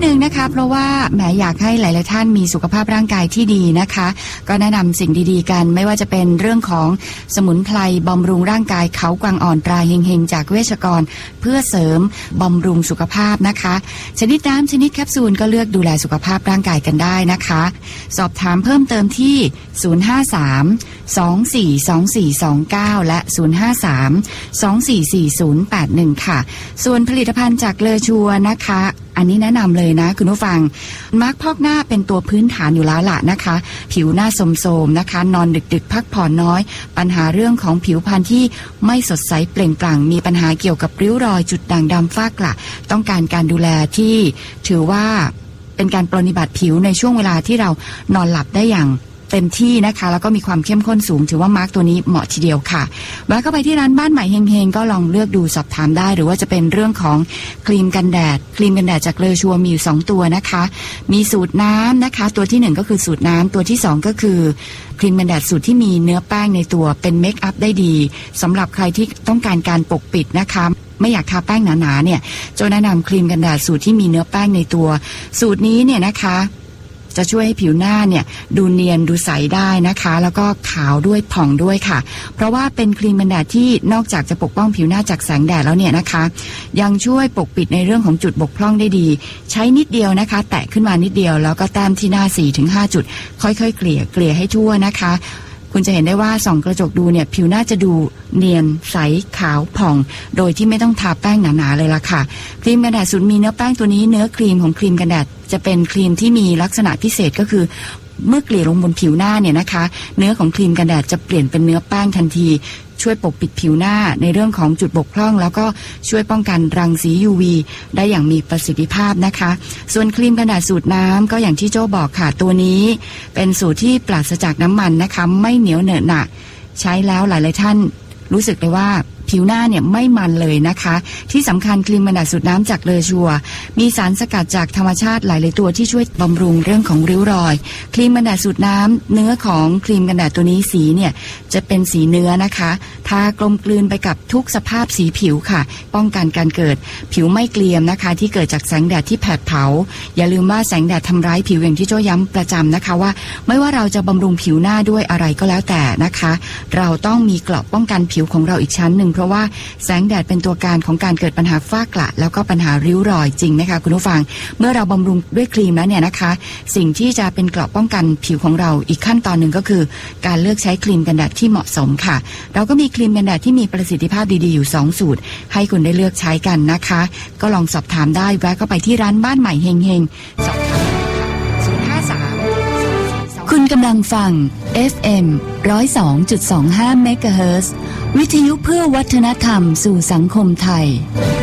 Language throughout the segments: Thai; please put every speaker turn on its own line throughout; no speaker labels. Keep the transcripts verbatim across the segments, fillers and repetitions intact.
นึงนะคะเพราะว่าแหมอยากให้หลายๆท่านมีสุขภาพร่างกายที่ดีนะคะก็แนะนำสิ่งดีๆกันไม่ว่าจะเป็นเรื่องของสมุนไพรบำรุงร่างกายเขากวางอ่อนตราเฮงๆจากเวชกรเพื่อเสริมบำรุงสุขภาพนะคะชนิดน้ำชนิดแคปซูลก็เลือกดูแลสุขภาพร่างกายกันได้นะคะสอบถามเพิ่มเติมที่ศูนย์ ห้า สาม สอง สี่ สอง สี่ สอง เก้าและศูนย์ ห้า สาม สอง สี่ สี่ ศูนย์ แปด หนึ่งค่ะส่วนผลิตภัณฑ์จากเลอชัวนะคะอันนี้แนะนำเลยนะคุณผู้ฟังมาร์คพอกหน้าเป็นตัวพื้นฐานอยู่แล้วล่ะนะคะผิวหน้าโทรมๆนะคะนอนดึกๆพักผ่อนน้อยปัญหาเรื่องของผิวพรรณที่ไม่สดใสเปล่งปลั่งมีปัญหาเกี่ยวกับริ้วรอยจุดด่างดำฝ้ากระต้องการการดูแลที่ถือว่าเป็นการปรนนิบัติผิวในช่วงเวลาที่เรานอนหลับได้อย่างเต็มที่นะคะแล้วก็มีความเข้มข้นสูงถือว่ามาร์กตัวนี้เหมาะทีเดียวค่ะแวะเข้าไปที่ร้านบ้านใหม่เฮงๆก็ลองเลือกดูสอบถามได้หรือว่าจะเป็นเรื่องของครีมกันแดดครีมกันแดดจากเลอชัวมีอยู่สองตัวนะคะมีสูตรน้ำนะคะตัวที่หนึ่งก็คือสูตรน้ำตัวที่สองก็คือครีมกันแดดสูตรที่มีเนื้อแป้งในตัวเป็นเมคอัพได้ดีสำหรับใครที่ต้องการการปกปิดนะคะไม่อยากทาแป้งหนาๆเนี่ยจะแนะนำครีมกันแดดสูตรที่มีเนื้อแป้งในตัวสูตรนี้เนี่ยนะคะจะช่วยให้ผิวหน้าเนี่ยดูเนียนดูใสได้นะคะแล้วก็ขาวด้วยผ่องด้วยค่ะเพราะว่าเป็นครีมกันแดดที่นอกจากจะปกป้องผิวหน้าจากแสงแดดแล้วเนี่ยนะคะยังช่วยปกปิดในเรื่องของจุดบกพร่องได้ดีใช้นิดเดียวนะคะแตะขึ้นมานิดเดียวแล้วก็แต้มที่หน้า สี่ถึงห้า จุดค่อยๆเกลี่ยเกลี่ยให้ทั่วนะคะคุณจะเห็นได้ว่าส่องกระจกดูเนี่ยผิวหน้าจะดูเนียนใสขาวผ่องโดยที่ไม่ต้องทาแป้งหนาๆเลยล่ะค่ะครีมกันแดดสูตรมีเนื้อแป้งตัวนี้เนื้อครีมของครีมกันแดดจะเป็นครีมที่มีลักษณะพิเศษก็คือเมื่อเกลี่ยลงบนผิวหน้าเนี่ยนะคะเนื้อของครีมกันแดดจะเปลี่ยนเป็นเนื้อแป้งทันทีช่วยปกปิดผิวหน้าในเรื่องของจุดบกพร่องแล้วก็ช่วยป้องกันรังสี ยู วี ได้อย่างมีประสิทธิภาพนะคะส่วนครีมกันแดดสูตรน้ำก็อย่างที่โจ้บอกค่ะตัวนี้เป็นสูตรที่ปราศจากน้ำมันนะคะไม่เหนียวเหนอะหนะใช้แล้วหลายๆท่านรู้สึกเลยว่าผิวหน้าเนี่ยไม่มันเลยนะคะที่สำคัญครีมกันแดดสูตรน้ำจากเลอชัวมีสารสกัดจากธรรมชาติหลายๆตัวที่ช่วยบำรุงเรื่องของริ้วรอยครีมกันแดดสูตรน้ำเนื้อของครีมกันแดดตัวนี้สีเนี่ยจะเป็นสีเนื้อนะคะทากลมกลืนไปกับทุกสภาพสีผิวค่ะป้องกันการเกิดผิวไม่เกรียมนะคะที่เกิดจากแสงแดดที่แผดเผาอย่าลืมว่าแสงแดดทำร้ายผิวอย่างที่โจ้ย้ำประจำนะคะว่าไม่ว่าเราจะบำรุงผิวหน้าด้วยอะไรก็แล้วแต่นะคะเราต้องมีเกราะป้องกันผิวของเราอีกชั้นหนึ่งเพราะว่าแสงแดดเป็นตัวการของการเกิดปัญหาฝ้ากระแล้วก็ปัญหาริ้วรอยจริงไหมคะคุณผู้ฟังเมื่อเราบำรุงด้วยครีมแล้วเนี่ยนะคะสิ่งที่จะเป็นเกราะป้องกันผิวของเราอีกขั้นตอนหนึ่งก็คือการเลือกใช้ครีมกันแดดที่เหมาะสมค่ะเราก็มีครีมกันแดดที่มีประสิทธิภาพดีๆอยู่สองสูตรให้คุณได้เลือกใช้กันนะคะก็ลองสอบถามได้แวะเข้าไปที่ร้านบ้านใหม่เฮงๆสอบถามศูนย์ ห้า สาม คุณกำลังฟัง เอฟ เอ็ม หนึ่งศูนย์สองจุดสองห้า เมกะเฮิรตซ์ วิทยุเพื่อวัฒนธรรมสู่สังคมไทย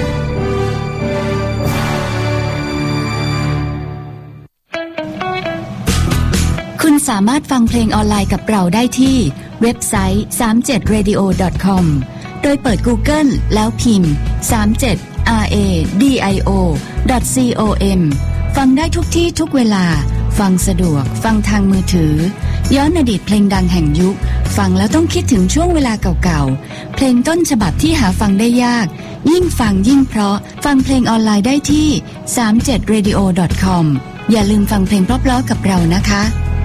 คุณสามารถฟังเพลงออนไลน์กับเราได้ที่เว็บไซต์ สามเจ็ด เรดิโอ ดอท คอม โดยเปิด Google แล้วพิมพ์ สามเจ็ด อาร์ เอ ดี ไอ โอ ดอท ซี โอ เอ็ม ฟังได้ทุกที่ทุกเวลาฟังสะดวกฟังทางมือถือย้อนอดีตเพลงดังแห่งยุคฟังแล้วต้องคิดถึงช่วงเวลาเก่าๆเพลงต้นฉบับที่หาฟังได้ยากยิ่งฟังยิ่งเพราะฟังเพลงออนไลน์ได้ที่ สามเจ็ด เรดิโอ ดอท คอม อย่าลืมฟังเพลงเพราะๆกับเรานะคะ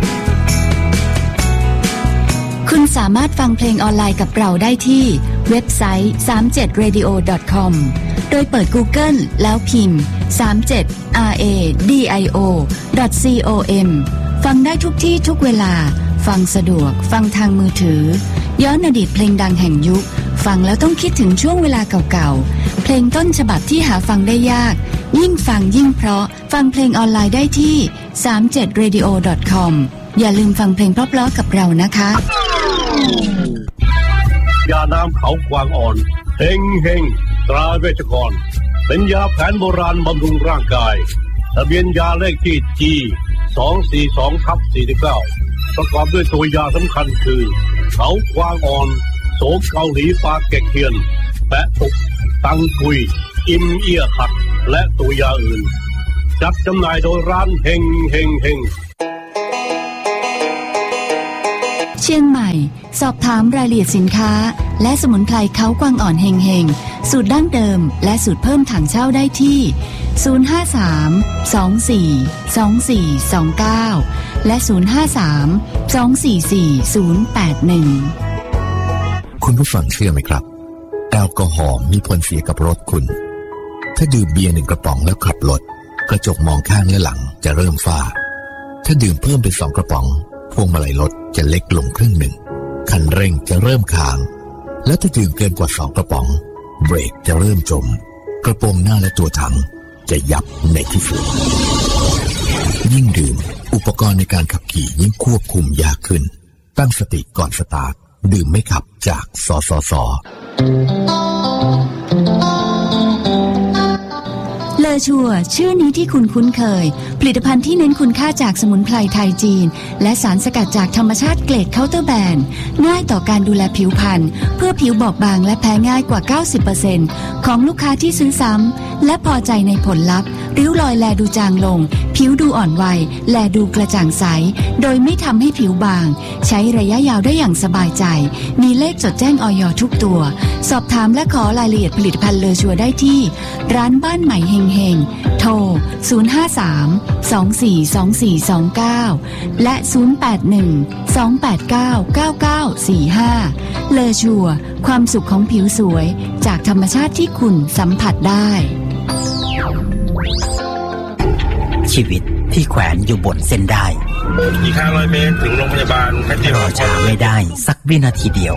คุณสามารถฟังเพลงออนไลน์กับเราได้ที่เว็บไซต์ สามเจ็ด เรดิโอ ดอท คอม โดยเปิด Google แล้วพิมพ์ สามเจ็ด อาร์ เอ ดี ไอ โอ ดอท ซี โอ เอ็ม ฟังได้ทุกที่ทุกเวลาฟังสะดวกฟังทางมือถือย้อนอดีตเพลงดังแห่งยุคฟังแล้วต้องคิดถึงช่วงเวลาเก่าๆเพลงต้นฉบับที่หาฟังได้ยากยิ่งฟังยิ่งเพราะฟังเพลงออนไลน์ได้ที่ สามเจ็ด เรดิโอ ดอท คอม อย่าลืมฟังเพลงเพราะๆกับเรานะคะ
ยาน้ำเขากวางอ่อนเฮงเฮงตราเวชกรเป็นยาแผนโบราณบำรุงร่างกายทะเบียนยาเลขที่ จี สองสี่สอง ทับ สี่สิบเก้า ประกอบด้วยตัวยาสำคัญคือเขากวางอ่อนโสมเกาหลีปลาแกะเทียนแปะปุกตังกุยอิมเอียขัดและตัวยาอื่นจัดจำหน่ายโดยร้านเฮงเฮงเฮง
เชียงใหม่สอบถามรายละเอียดสินค้าและสมุนไพรเขากวางอ่อนเฮงเฮงสูตรดั้งเดิมและสูตรเพิ่มถังเช่าได้ที่ศูนย์ ห้า สาม สอง สี่ สอง สี่ สอง เก้าและศูนย์ ห้า สาม สอง สี่ สี่ ศูนย์ แปด หนึ่ง
คุณผู้ฟังเชื่อไหมครับแอลกอฮอล์มีผลเสียกับรถคุณถ้าดื่มเบียร์หนึ่งกระป๋องแล้วขับรถกระจกมองข้างและหลังจะเริ่มฝ้าถ้าดื่มเพิ่มเป็นสองกระป๋องพวงมาลัยรถจะเล็กลงครึ่งหนึ่งคันเร่งจะเริ่มค้างและถ้าดื่มเกินกว่าสองกระป๋องเบรกจะเริ่มจมกระโปรงหน้าและตัวถังจะยับในที่สุดยิ่งดื่มอุปกรณ์ในการขับขี่ยิ่งควบคุมยากขึ้นตั้งสติก่อนสตาร์ทดื่มไม่ขับจากสสส.
เลอชัวชื่อนี้ที่คุณคุ้นเคยผลิตภัณฑ์ที่เน้นคุณค่าจากสมุนไพรไทยจีนและสารสกัดจากธรรมชาติเกรดเคาน์เตอร์แบนง่ายต่อการดูแลผิวพรรณเพื่อผิวบอบบางและแพ้ง่ายกว่า เก้าสิบเปอร์เซ็นต์ ของลูกค้าที่ซื้อซ้ำและพอใจในผลลัพธ์ริ้วรอยแลดูจางลงผิวดูอ่อนวัยแลดูกระจ่างใสโดยไม่ทำให้ผิวบางใช้ระยะยาวได้อย่างสบายใจมีเลขจดแจ้งอย.ทุกตัวสอบถามและขอรายละเอียดผลิตภัณฑ์เลอชัวได้ที่ร้านบ้านใหม่เฮงเฮงโทรศูนย์ ห้า สาม สอง สี่ สอง สี่ สอง เก้าและศูนย์ แปด หนึ่ง สอง แปด เก้า เก้า เก้า สี่ ห้าเลอชัวความสุขของผิวสวยจากธรรมชาติที่คุณสัมผัสได้
ชีวิตที่แขวนอยู่บนเส้นได้
อีกห้าร้อยเมตรถึงโรงพยาบาล
รอช้าไม่ได้สักวินาทีเดียว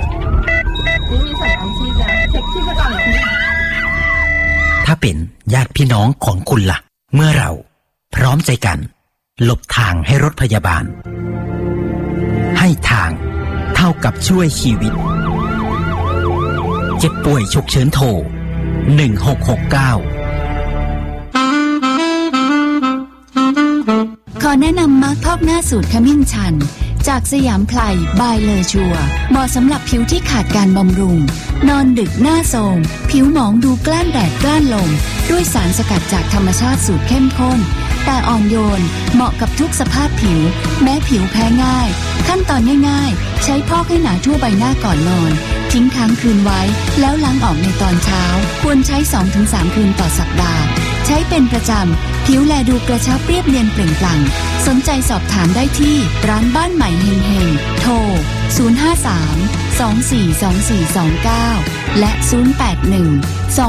ถ้าเป็นญาติพี่น้องของคุณล่ะเมื่อเราพร้อมใจกันหลบทางให้รถพยาบาลให้ทางเท่ากับช่วยชีวิตเจ็บป่วยฉุกเฉินโทรหนึ่งหกหกเก้า
ขอแนะนำมาร์คพอกหน้าสูตรขมิ้นชันจากสยามไพรบายเลอชัวเหมาะสำหรับผิวที่ขาดการบำรุงนอนดึกหน้าโทรมผิวหมองดูกล้านแดดกล้านลมด้วยสารสกัดจากธรรมชาติสูตรเข้มข้นแต่อ่อนโยนเหมาะกับทุกสภาพผิวแม้ผิวแพ้ง่ายขั้นตอนง่ายๆใช้พอกให้หนาทั่วใบหน้าก่อนนอนทิ้งค้างคืนไว้แล้วล้างออกในตอนเช้าควรใช้ สองถึงสาม คืนต่อสัปดาห์ใช้เป็นประจำผิวแลดูกระชับเรียบเนียนเปล่งปลั่งสนใจสอบถามได้ที่ร้านบ้านใหม่เฮงเฮงโทรศูนย์ ห้า สาม สอง สี่ สอง สี่ สอง เก้าและศูนย์ แปด หนึ่ง